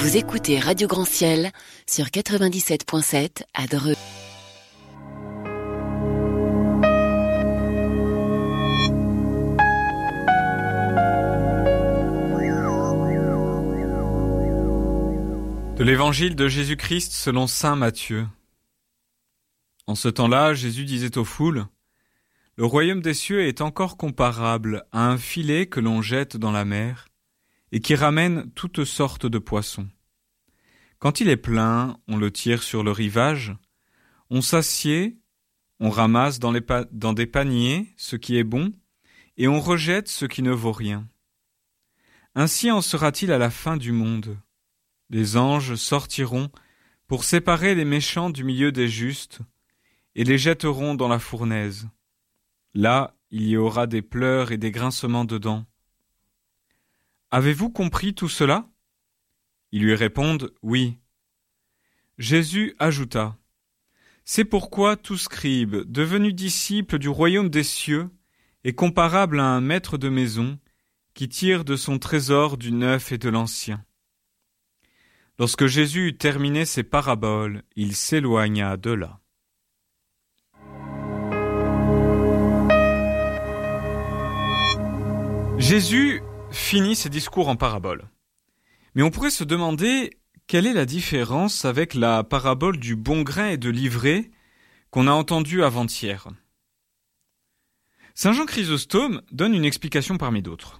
Vous écoutez Radio Grand Ciel sur 97.7 à Dreux. De l'Évangile de Jésus-Christ selon saint Matthieu. En ce temps-là, Jésus disait aux foules : « Le royaume des cieux est encore comparable à un filet que l'on jette dans la mer et qui ramène toutes sortes de poissons. Quand il est plein, on le tire sur le rivage, on s'assied, on ramasse dans des paniers ce qui est bon et on rejette ce qui ne vaut rien. Ainsi en sera-t-il à la fin du monde. Les anges sortiront pour séparer les méchants du milieu des justes et les jetteront dans la fournaise. Là, il y aura des pleurs et des grincements de dents. Avez-vous compris tout cela ? » Ils lui répondent « Oui. » Jésus ajouta : « C'est pourquoi tout scribe, devenu disciple du royaume des cieux, est comparable à un maître de maison qui tire de son trésor du neuf et de l'ancien. » Lorsque Jésus eut terminé ses paraboles, il s'éloigna de là. Jésus finit ses discours en paraboles. Mais on pourrait se demander quelle est la différence avec la parabole du bon grain et de l'ivraie qu'on a entendue avant-hier. Saint Jean Chrysostome donne une explication parmi d'autres.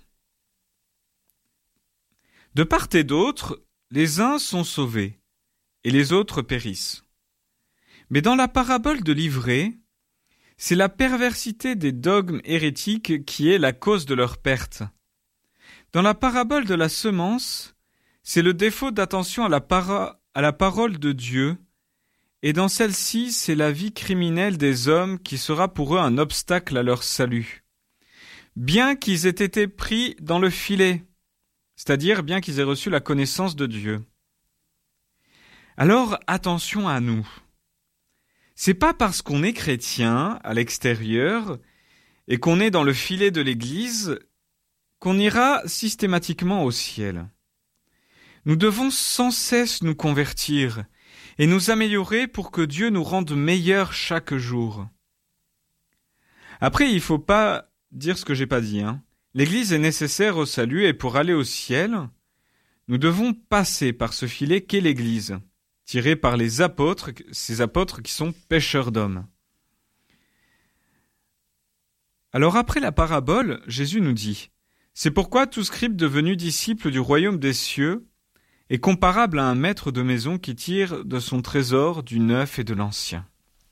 De part et d'autre, les uns sont sauvés et les autres périssent. Mais dans la parabole de l'ivraie, c'est la perversité des dogmes hérétiques qui est la cause de leur perte. Dans la parabole de la semence, c'est le défaut d'attention à la parole de Dieu, et dans celle-ci, c'est la vie criminelle des hommes qui sera pour eux un obstacle à leur salut. Bien qu'ils aient été pris dans le filet, c'est-à-dire bien qu'ils aient reçu la connaissance de Dieu. Alors, attention à nous. C'est pas parce qu'on est chrétien à l'extérieur et qu'on est dans le filet de l'Église qu'on ira systématiquement au ciel. Nous devons sans cesse nous convertir et nous améliorer pour que Dieu nous rende meilleurs chaque jour. Après, il faut pas dire ce que j'ai pas dit, L'Église est nécessaire au salut et pour aller au ciel, nous devons passer par ce filet qu'est l'Église, tiré par les apôtres, ces apôtres qui sont pêcheurs d'hommes. Alors après la parabole, Jésus nous dit : « C'est pourquoi tout scribe devenu disciple du royaume des cieux est comparable à un maître de maison qui tire de son trésor du neuf et de l'ancien. »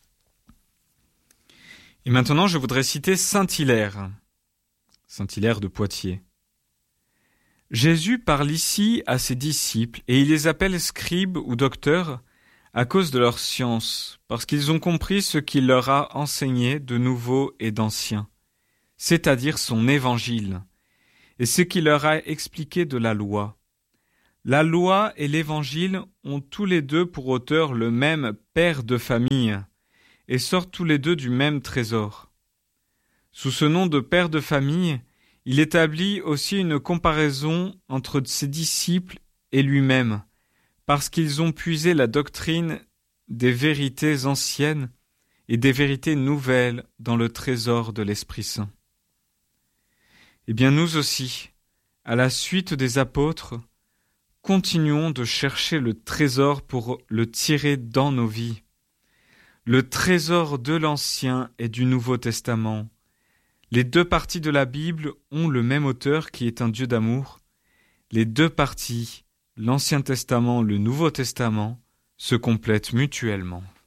Et maintenant, je voudrais citer saint Hilaire de Poitiers. Jésus parle ici à ses disciples et il les appelle scribes ou docteurs à cause de leur science, parce qu'ils ont compris ce qu'il leur a enseigné de nouveau et d'ancien, c'est-à-dire son évangile, et ce qu'il leur a expliqué de la loi. La loi et l'évangile ont tous les deux pour auteur le même père de famille et sortent tous les deux du même trésor. Sous ce nom de père de famille, il établit aussi une comparaison entre ses disciples et lui-même, parce qu'ils ont puisé la doctrine des vérités anciennes et des vérités nouvelles dans le trésor de l'Esprit Saint. Eh bien, nous aussi, à la suite des apôtres, continuons de chercher le trésor pour le tirer dans nos vies. Le trésor de l'Ancien et du Nouveau Testament. Les deux parties de la Bible ont le même auteur qui est un Dieu d'amour. Les deux parties, l'Ancien Testament, le Nouveau Testament, se complètent mutuellement.